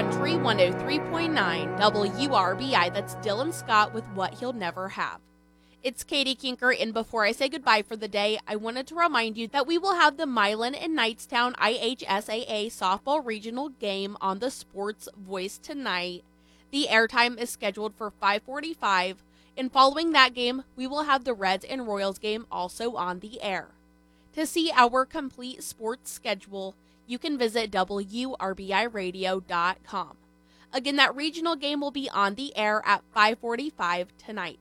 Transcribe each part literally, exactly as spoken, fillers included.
Country one oh three point nine W R B I. That's Dylan Scott with What He'll Never Have. It's Katie Kinker, and before I say goodbye for the day, I wanted to remind you that we will have the Milan and Knightstown I H S A A softball regional game on the Sports Voice tonight. The airtime is scheduled for five forty-five, and following that game, we will have the Reds and Royals game also on the air. To see our complete sports schedule, you can visit W R B I radio dot com. Again, that regional game will be on the air at five forty-five tonight.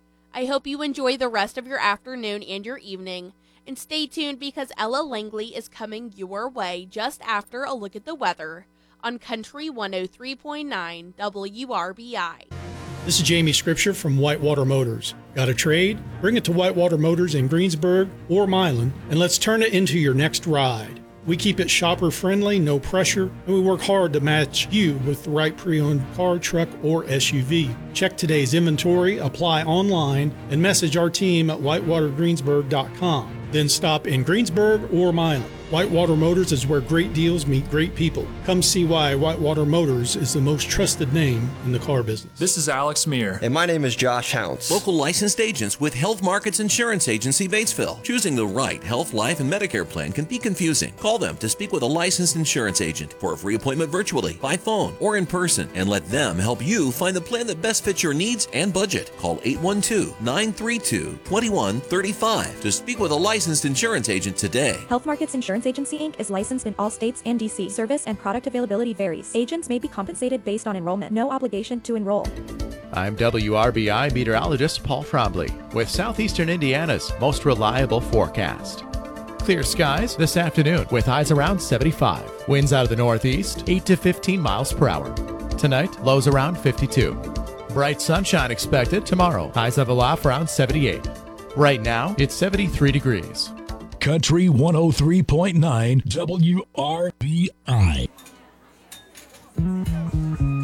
I hope you enjoy the rest of your afternoon and your evening, and stay tuned because Ella Langley is coming your way just after a look at the weather on Country one oh three point nine W R B I. This is Jamie Scripture from Whitewater Motors. Got a trade? Bring it to Whitewater Motors in Greensburg or Milan, and let's turn it into your next ride. We keep it shopper-friendly, no pressure, and we work hard to match you with the right pre-owned car, truck, or S U V. Check today's inventory, apply online, and message our team at whitewater greensburg dot com. Then stop in Greensburg or Milan. Whitewater Motors is where great deals meet great people. Come see why Whitewater Motors is the most trusted name in the car business. This is Alex Meir. And my name is Josh Hounce. Local licensed agents with Health Markets Insurance Agency, Batesville. Choosing the right health, life, and Medicare plan can be confusing. Call them to speak with a licensed insurance agent for a free appointment virtually, by phone, or in person, and let them help you find the plan that best fits your needs and budget. Call eight one two, nine three two, two one three five to speak with a licensed insurance agent today. Health Markets Insurance Agency, Incorporated is licensed in all states and D C. Service and product availability varies. Agents may be compensated based on enrollment. No obligation to enroll. I'm W R B I meteorologist Paul Trombley with Southeastern Indiana's most reliable forecast. Clear skies this afternoon with highs around seventy-five. Winds out of the northeast, eight to fifteen miles per hour. Tonight, lows around fifty-two. Bright sunshine expected tomorrow. Highs of a low around seventy-eight. Right now, it's seventy-three degrees. Country one oh three point nine W R B I.